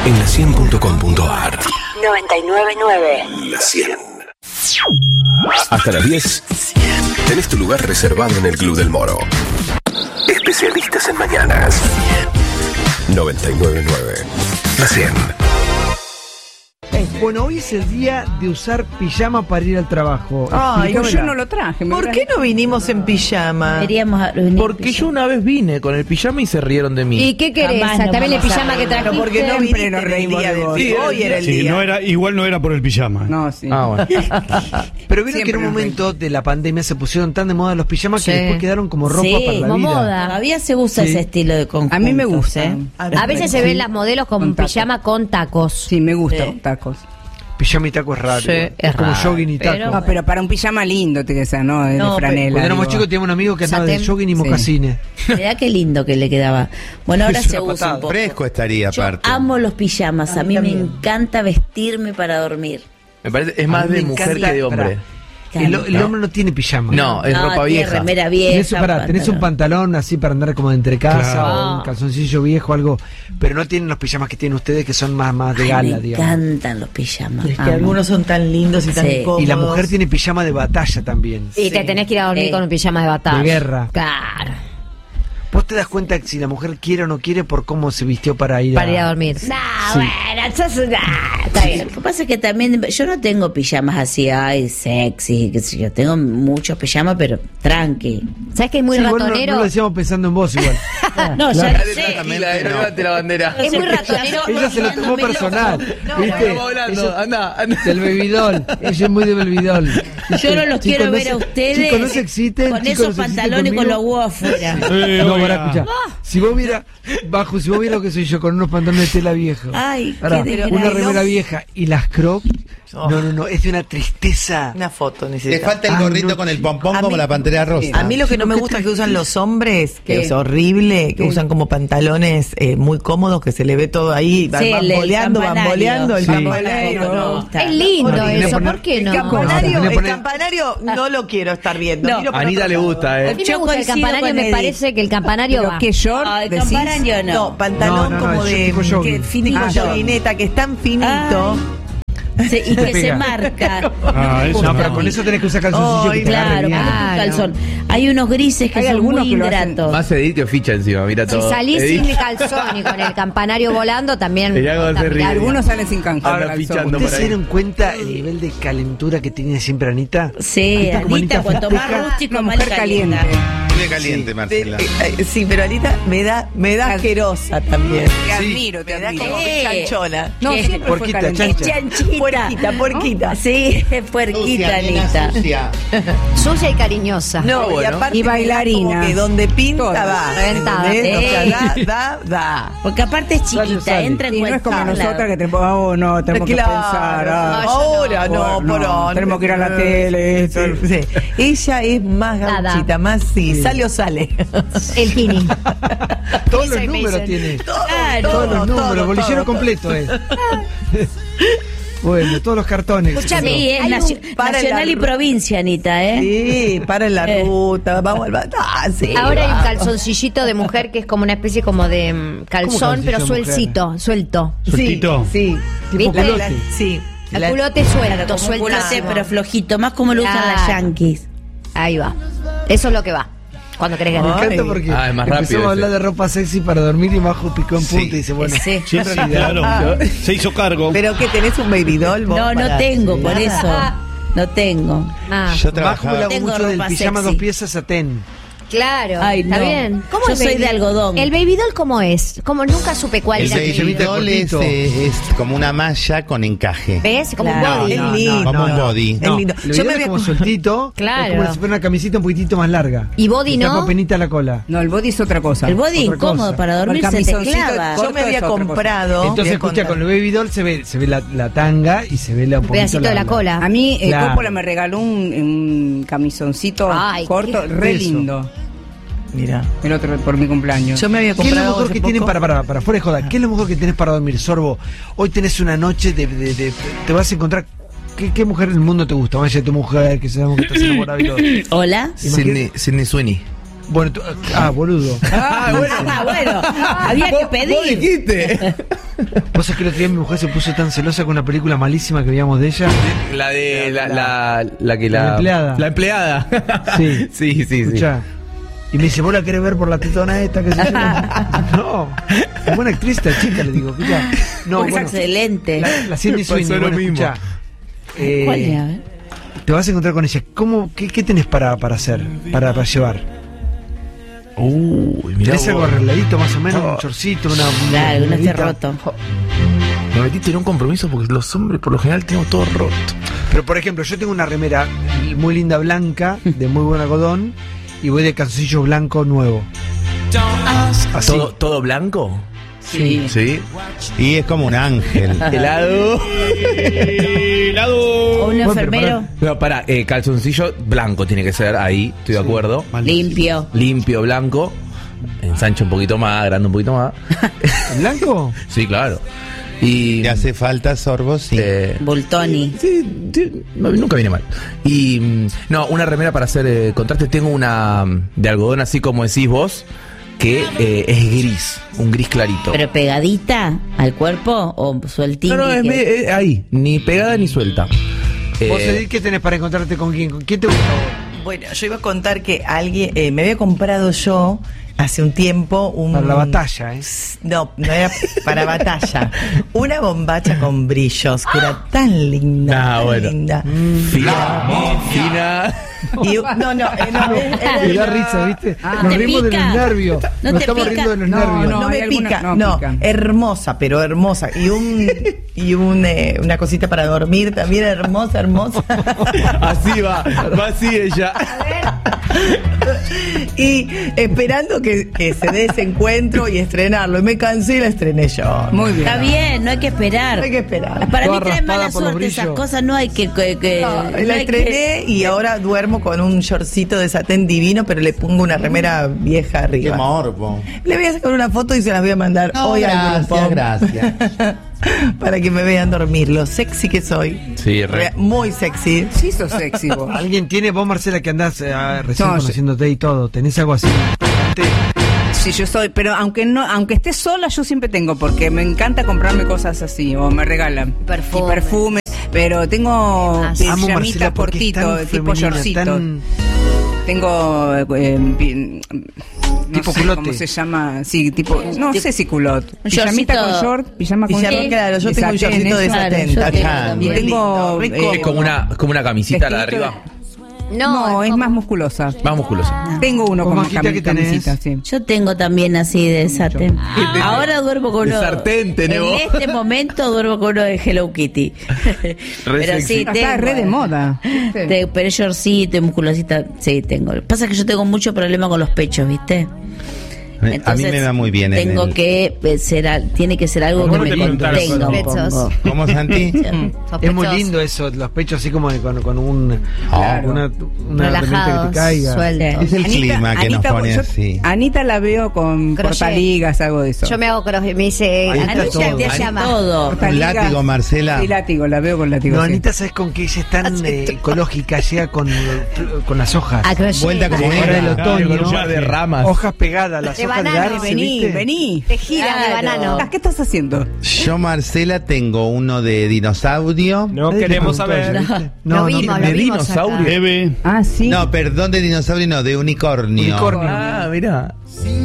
en la100.com.ar. 99.9. La 100. Hasta las 10. Tenés tu lugar reservado en el Club del Moro. Especialistas en mañanas. 99.9. La 100. Bueno, hoy es el día de usar pijama para ir al trabajo. Ay, Explícamela. yo no lo traje. ¿Por qué no vinimos en pijama? Porque yo una vez vine con el pijama y se rieron de mí. ¿Y qué querés? Jamás nos También el vamos a pijama que reír. trajiste. Porque no Siempre viniste nos en el reímos día de vos. de hoy era el Sí, día. igual no era por el pijama. No, sí. Ah, bueno. Pero vieron Siempre que en un nos momento de la pandemia se pusieron tan de moda los pijamas que Sí. después quedaron como ropa Sí, para la como vida. moda. Todavía se usa Sí. ese estilo de conjunto. A mí me gusta. A veces se ven las modelos con Con tacos. pijama con tacos. Sí, me gusta los tacos. Pijama y taco es raro. Sí, igual. es como raro, jogging y taco. pero- No, pero para un pijama lindo tiene que ser, ¿no? De No, franela. Cuando éramos digo. chicos teníamos un amigo que andaba de Satén. jogging y Sí. mocasines. Mirá qué lindo que le quedaba. Bueno, ahora Es se una usa patada. un poco. Fresco estaría Yo aparte. amo los pijamas. A mí me también. encanta vestirme para dormir. Me parece, es A más mí me de mujer encanta- que de hombre. pará. El hombre no tiene pijama. No, es ropa tiene vieja. remera vieja. Tenés un pantalón así para andar como de entre casa Claro. o un calzoncillo viejo, algo, pero no tienen los pijamas que tienen ustedes que son más de Ay, gala, me digamos. encantan los pijamas. Es que amo. algunos son tan lindos y tan Sí. cómodos. Y la mujer tiene pijama de batalla también. Y te tenés que ir a dormir con un pijama de batalla. De guerra. Claro. Vos te das cuenta que si la mujer quiere o no quiere por cómo se vistió para ir Para ir a dormir. No, bueno, está bien. Lo que pasa es que también yo no tengo pijamas así, ay, sexy, qué sé yo. Tengo muchos pijamas, pero tranqui. ¿Sabes que es muy Sí, igual ratonero? no lo decíamos pensando en vos igual. No, ya Claro. lo sé. Tranquila, no levante la bandera. Es muy ratonero. Ella se lo tomó personal, ¿viste? Estamos hablando, anda. Del bebidol. Ella es muy de bebidol. Yo no los quiero ver a ustedes Chicos, no se exciten. con chicos, esos no se exciten pantalones con conmigo. los huevos afuera. No, oiga. para escuchar. Si vos vieras, si vos vieras lo que soy yo con unos pantalones de tela vieja. Ay, Pará, qué desgracia. una remera vieja y las crocs. No, es de una tristeza. Una foto Le necesita. falta el Ay, gorrito no. con el pompón A como mí- la pantera rosa. A mí lo que no me gusta es que usan los hombres, que ¿Qué? es horrible, que usan como pantalones muy cómodos, que se le ve todo ahí, Sí, el bamboleando el Sí. campanario. No, ¿no? está. Es lindo Horrible. eso, ¿por qué El no? campanario, No, el campanario no lo quiero estar viendo. No. Miro A por Anita otro le lado. gusta, A mí me Yo gusta el coincido campanario, con me Edith. parece que el campanario Pero va. qué short, Ay, decís. campanario no. No, pantalón No, como yo de tipo jogging. que fin de Ah, joguineta, que es tan finito. Sí, y que se Pega. marca. Ah, eso No, no. pero con eso tenés que usar calzoncillo Ay, que te agarre Claro, bien. porque es un calzón. Hay unos grises que Hay son algunos muy que lo hacen ingratos. Más Edith que ficha encima, mira Si todo. salís Edith. sin calzón y con el campanario volando, también. Mirá cómo se también. ríe. Algunos salen sin canje. Anda calzón. fichando. ¿Ustedes por se ahí. dieron cuenta el nivel de calentura que tiene siempre Anita? Sí, Viste como Anita, cuanto más festeja. rústico, Una más mujer caliente. caliente. Muy caliente, Marcela. Sí, pero Anita me da asquerosa también. Te admiro, te Me da admiro. como que chanchola. No, ¿Qué? siempre fue Porquita, caliente. chancha. Puerquita. Puerquita. Sí, es puerquita, Anita. Sucia y cariñosa. No, y bueno. aparte Y me da bailarina. como que donde pinta Todas. va. Reventada. ¿Entendés? O sea, da. Porque aparte es chiquita, sale. entra en Y no es como cualquier nosotras lado. que tenemos, no, tenemos que Claro. pensar. Ahora no, por ahora. Tenemos que ir a la tele. esto. Sí. Ella es más Nada. gauchita, más sí, sale o sale. El Kini. Todos los Dicen, números dicen. tiene. Claro. Todos los números, todo, bolillero todo. completo, Bueno, todos los cartones. Escuchame, Sí, es hay nacional para y la- provincia, Anita, ¿eh? Sí, para en la ruta, vamos al sí, Ahora hay un va. calzoncillito de mujer que es como una especie como de calzón, calzoncillo pero de suelcito, suelto. Sueltito. Sí, Tipo ¿Viste? culote. sí. El culote suelto, Como un suelto. culote, pero flojito, más como lo usan las Claro. yankees. Ahí va. Eso es lo que va. Cuando querés Me ganar. encanta porque Ah, es más empezamos rápido a hablar ese. de ropa sexy para dormir y Majo picó en punta y dice, bueno, Sí. Siempre claro. Se hizo cargo. Pero que tenés un baby doll, vos, No, no para- tengo, por Nada. eso. No tengo. Ah, Yo Majo me trabajaba. la hago Tengo mucho del ropa pijama sexy. 2 piezas satén. claro. Ay, está no. bien. ¿Cómo Yo el soy baby- de algodón. ¿El baby doll cómo es? Como nunca supe cuál El era. baby doll es como una malla con encaje. ¿Ves? Como Claro. un body. Es lindo. Como un body. Es lindo. Lo Yo ideal me es había como sueltito. Claro. Es como si fuera una camisita un poquitito más larga. ¿Y body Está no? con penita la cola. No, el body es otra cosa. El body Otra incómodo cosa. para dormir El se te camisoncito clava. corto Yo me había es otra cosa. comprado. Entonces, voy a escucha, contar. con el baby doll se ve la tanga y se ve un Un poquito pedacito de la cola. A mí, Claro. Coppola me regaló un camisoncito Ay, corto, qué re beso. lindo. Mira. El otro por mi cumpleaños. Yo me había ¿Qué es lo comprado. mejor hace que poco- tienen para fuera de joda? ¿Qué es lo mejor que tenés para dormir, Sorbo? Hoy tenés una noche te vas a encontrar. ¿Qué mujer del mundo te gusta? Vaya tu mujer, que sabemos que estás enamorado y todo. Hola. Sidney Sweeney. Bueno, boludo. Bueno, había que pedir. Vos dijiste. Vos sabés que el otro día mi mujer se puso tan celosa con una película malísima que veíamos de ella. La de la empleada. La empleada. Sí. Sí. Escuchá. Y me dice, ¿vos la querés ver por la tetona esta? Que se No, es buena actriz esta chica, le digo. Escuchá. No, Es excelente. La Cindy Sweeney, Pasó lo bueno, mismo. escuchá. ¿Cuál es? A ver. Te vas a encontrar con ella. ¿Qué tenés para hacer? Para llevar? Uy, mirá ¿Tenés algo vos. arregladito más o menos? Un chorcito, Claro, no esté medita? roto. Me metiste en un compromiso porque los hombres por lo general tenemos todo roto. Pero por ejemplo, yo tengo una remera muy linda blanca, de muy buen algodón, y voy de calzoncillo blanco nuevo. Así. ¿Todo blanco? Sí. Sí. Y es como un ángel. Helado. O un enfermero No, pará, calzoncillo blanco tiene que ser ahí, estoy de acuerdo. limpio. Limpio, blanco. Ensancha un poquito más, grande un poquito más. ¿Blanco? Sí, claro. Y ¿Te hace falta sorbo? Sí. Voltoni. sí, nunca viene mal. Y no, una remera para hacer contraste. Tengo una de algodón, así como decís vos, que es gris, un gris clarito. ¿Pero pegadita al cuerpo o sueltita? No, es ahí, ni pegada ni suelta. ¿Vos, Edith, qué tenés para encontrarte con quién? ¿Con quién te gusta vos? Bueno, yo iba a contar que alguien me había comprado yo hace un tiempo un... Para la batalla, ¿eh? No era para batalla. Una bombacha con brillos, que era tan linda. Ah, bueno. Linda. Fina. Y, no, Me da risa, ¿viste? ¿No Nos te rimos de pica? los nervios. ¿No Nos te estamos pica? riendo de los No, nervios. no hay me alguna- pica, no, no, pica. hermosa, pero hermosa. Y una cosita para dormir también hermosa. Así va así ella. Y esperando que se dé ese encuentro y estrenarlo. Y me cansé y la estrené yo. Muy bien. Está bien, no hay que esperar. No hay que esperar. Para mí Toda trae raspada mala por los suerte esas brillos. cosas, no hay que... No, no la hay estrené y ahora duermo con un shortcito de satén divino, pero le pongo una remera vieja Qué arriba. morbo. Le voy a sacar una foto y se las voy a mandar No, hoy al grupo. gracias. Para que me vean dormir, lo sexy que soy. Sí, re. Muy sexy. Sí, sos sexy vos. ¿Alguien tiene, vos Marcela, que andás recién No, conociéndote y todo? ¿Tenés algo así? Sí, yo soy, pero aunque esté sola, yo siempre tengo, porque me encanta comprarme cosas así, o me regalan. Perfume. Y perfumes, pero tengo Ah, sí. Amo pijamitas Marcela porque es cortito, tan tipo femenina, shortcito. tan- Tengo no Tipo sé culote. ¿cómo se llama? Sí, tipo, no sé si culot. Un Pijamita shortcito. con short, pijama con Pijama, short. claro, yo de tengo un satén, shortcito de eso. Claro, satén. yo tengo Tajante. también. Y tengo Re lindo. Es como una camisita la de Vestido arriba. No, es como- más musculosa. Más musculosa. Tengo uno ¿Vos, con Majita, qué tenés? camisita, sí. Yo tengo también así de satén. Ahora duermo con De uno. sartén tenés En vos. este momento duermo con uno de Hello Kitty. Pero sexy. sí, Está tengo. re de moda. Pero es shortcito y musculosita, sí, tengo. Pasa que yo tengo mucho problema con los pechos, ¿viste? A mí me va muy bien. en Tengo el- que tiene que ser algo ¿Cómo que no me te preguntaron? contenga un Sospechosos. poco. ¿Cómo, Santi? Es muy Sospechosos. lindo eso, los pechos así como con un... Claro. Una remera que Relajados, te caiga. sueltos. Es el clima que nos pone yo- así. Anita la veo con Crochet. portaligas, algo de eso. Yo me hago crossfit, me dice, Ahí está Anita todo. te Ahí llama. Todo. Un Portaligas. látigo, Marcela. Sí, látigo, la veo con látigo. No, sí. Anita, ¿sabes con qué ella es tan ecológica? Llega con las hojas. A crochet. Vuelta como Ahora el era. otoño, Con un par de ramas. hojas pegadas, las De hojas de banano, arce, Vení, ¿viste? vení. Tejidas de Claro. banano. ¿Qué estás haciendo? Yo, Marcela, tengo uno de dinosaurio. No Nadie te queremos preguntó saber. eso, ¿viste? Lo vimos, de lo vimos dinosaurio. acá. Eve. Ah, sí. No, perdón, de dinosaurio, no, de unicornio. Unicornio. Ah, mira.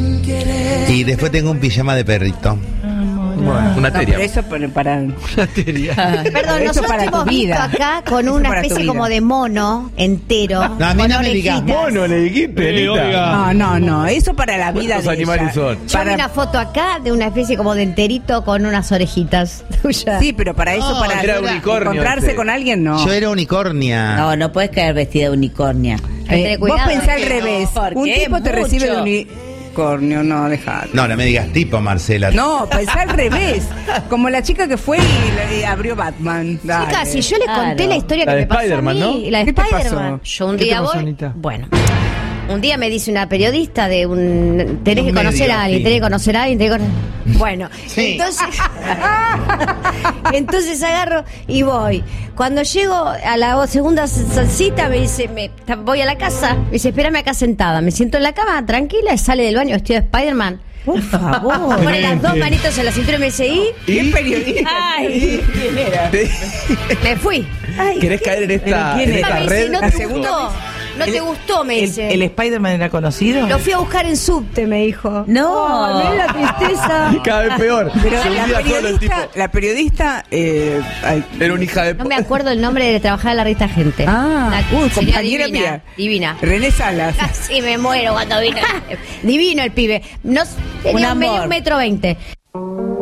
Y después tengo un pijama de perrito. Una No, teria. pero eso para Materia. Perdón, Eso nosotros para hemos tu visto vida. acá con Eso una para tu especie vida. como de mono entero. No, a mí con no me digas orejitas. Mono le dijiste, Oiga. Anita. No, eso para la vida ¿Cuántos de animales ella. son? Yo vi Para- una foto acá de una especie como de enterito con unas orejitas tuyas. Sí, pero para eso, No, para era unicornio encontrarse ese. con alguien, no. Yo era unicornia. No, no puedes caer vestida de unicornia. Hay que tener Vos cuidado. pensás al revés. ¿Por Un qué? tipo te Mucho. recibe de unicornio, no, dejate. No, no me digas tipo, Marcela. No, pensá al revés. Como la chica que fue y abrió Batman. Dale. Chicas, si yo les conté Claro. la historia La que de me pasó a Spider-Man, mí, ¿no? la de ¿Qué te Spider-Man. pasó? Yo un ¿Qué te día pasó, voy, Anita? bueno, un día me dice una periodista de un tenés Un que conocer medio, a alguien, sí. tenés que conocer a alguien, tenés que conocer... Bueno, Sí. entonces Entonces agarro y voy. Cuando llego a la segunda cita, me dice, voy a la casa. Me dice, espérame acá sentada. Me siento en la cama, tranquila, y sale del baño vestido de Spider-Man. Por favor. Pone las dos manitos en la cintura y me dice, ¿Qué periodista? Ay, ¿Quién era? me fui. Ay, ¿Querés caer en esta, ¿Quién en era? esta me dice, red? ¿no La te segunda gustó? ¿No te gustó? Me dice. ¿El Spider-Man era conocido? Lo fui a buscar en subte, me dijo. No. Ay, mirá la tristeza. Cada vez peor. Pero Se hundía solo el tipo. la periodista Era una hija de... No me acuerdo el nombre de trabajar en la revista Gente. Ah, Una señora compañera divina, mía. divina. René Salas. Casi me muero cuando vino. Divino el pibe. No, tenía Un medio amor. 1,20 m.